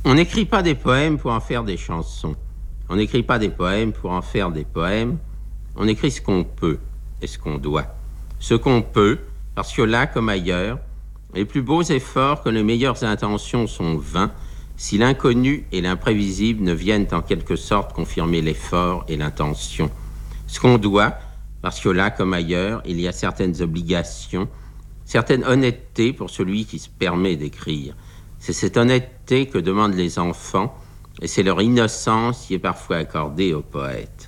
On n'écrit pas des poèmes pour en faire des chansons. On n'écrit pas des poèmes pour en faire des poèmes. On écrit ce qu'on peut et ce qu'on doit. Ce qu'on peut, parce que là, comme ailleurs, les plus beaux efforts que les meilleures intentions sont vains si l'inconnu et l'imprévisible ne viennent en quelque sorte confirmer l'effort et l'intention. Ce qu'on doit, parce que là, comme ailleurs, il y a certaines obligations, certaine honnêteté pour celui qui se permet d'écrire. C'est cette honnêteté que demandent les enfants, et c'est leur innocence qui est parfois accordée aux poètes.